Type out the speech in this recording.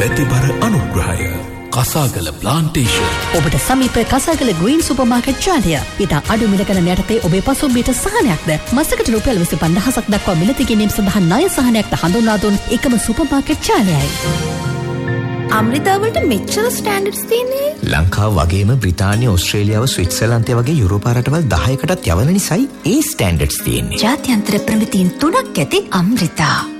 නැතිබර අනුග්‍රහය. කසාගල ප්ලාන්ටේෂන්. ඔබට සමීප කසාගල ග්‍රීන් සුපර්මාකට් ජාලය. ඉතා අඩු මිල ගණන් යටතේ ඔබේ පසුම්බියට සහනයක්ද මාසකට රුපියල් 25000ක් දක්වා මිල තිගැනීම සඳහා ණය සහනයක්ද හඳුන්වා දුන් එකම සුපර්මාකට් ජාලයයි. අම්රිතාවලට මෙච්චර ස්ටෑන්ඩඩ්ස් තියෙන්නේ ලංකාව වගේම බ්‍රිතාන්‍ය ඕස්ට්‍රේලියාව ස්විට්සර්ලන්තය වගේ යුරෝපා රටවල් 10කටත් යවන නිසායි ඒ ස්ටෑන්ඩඩ්ස් තියෙන්නේ. ජාත්‍යන්තර ප්‍රමිතීන් 3ක් ඇති අම්රිතා.